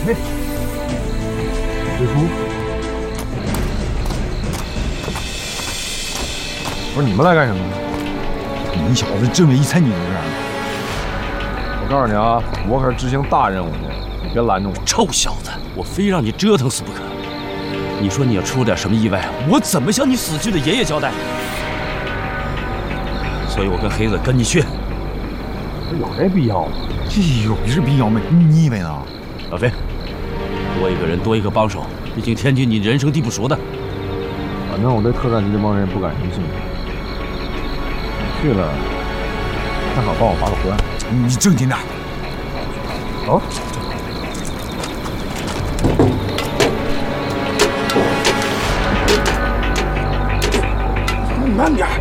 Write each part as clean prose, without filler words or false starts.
嘿，水叔，不是你们来干什么？你小子真没一猜你这是。我告诉你啊，我可是执行大任务呢，你别拦着我。 臭小子，我非让你折腾死不可。你说你要出点什么意外，我怎么向你死去的爷爷交代？所以我跟黑子跟你去。 有这必要吗？这有这必要吗？你以为呢？ 老飞，多一个人多一个帮手，毕竟天津你人生地不熟的。 反正我对特战局这帮人不感兴趣。去了，正好帮我把个关。你正经点。走。慢点。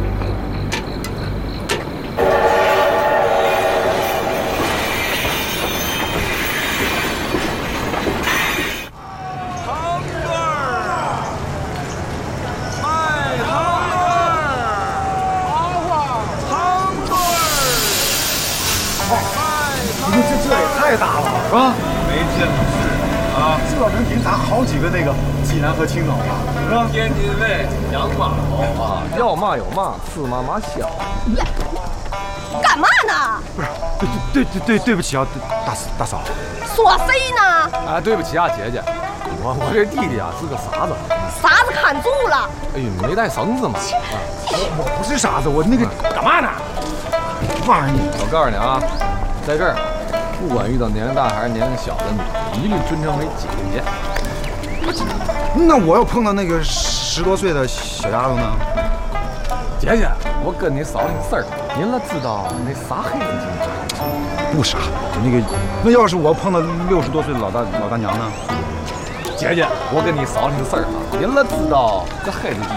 这也太大了吧，是吧？ 没见过啊，这能顶砸好几个那个济南和青岛吧，是吧？ 天津卫洋码头啊， 要嘛有嘛，驷马马小。 干嘛呢？ 不是，对不起啊，大嫂。 说谁呢？ 啊，对不起啊，姐姐，我这弟弟啊是个傻子。 傻子看住了。 哎呦，没带绳子嘛。我不是傻子，我那个干嘛呢？放你！我告诉你啊，在这儿。不管遇到年龄大还是年龄小的你，一律尊称为姐姐。那我要碰到那个10多岁的小丫头呢？姐姐，我跟你捎个事儿，您了知道那傻黑子精不傻？那要是我碰到60多岁的老大娘呢？姐姐，我跟你捎个事儿啊，您了知道这黑子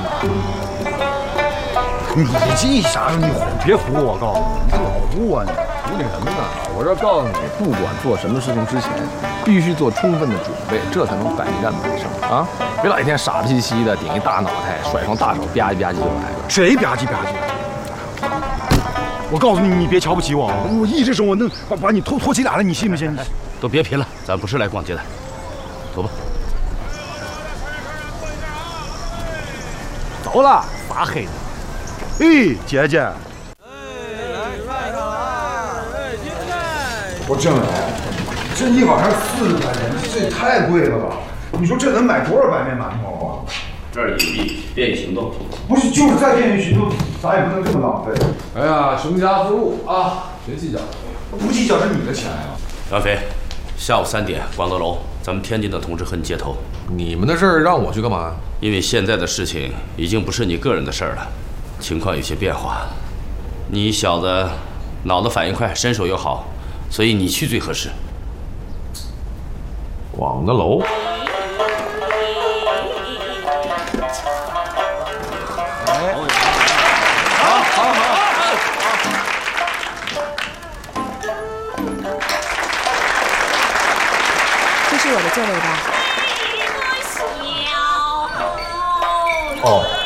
精你这啥时候你别唬我，告诉你，你是唬我呢。唬你什么呢？我这告诉你，不管做什么事情之前，必须做充分的准备，这才能百战百胜啊！别老一天傻兮兮的顶一大脑袋，甩双大手吧唧吧唧就来了。谁吧唧吧唧？我告诉你，你别瞧不起我，我一只手我能把你拖起来了，你信不信？ 都别贫了，咱不是来逛街的，走吧。 走了，傻黑子。哎，姐姐。我郑老，这一碗上40块钱，这也太贵了吧？你说这能买多少白面馒头啊？ 这儿隐蔽，便于行动。 不是，就是再便于行动，咱也不能这么浪费。 哎呀，穷家富路啊，别计较， 不计较是你的钱呀。 张飞，下午3点，广德楼，咱们天津的同志和你接头。 你们的事儿让我去干嘛？ 因为现在的事情已经不是你个人的事儿了，情况有些变化。你小子脑子反应快，身手又好。所以你去最合适。 广德楼。 好。这是我的座位吧？ 哦。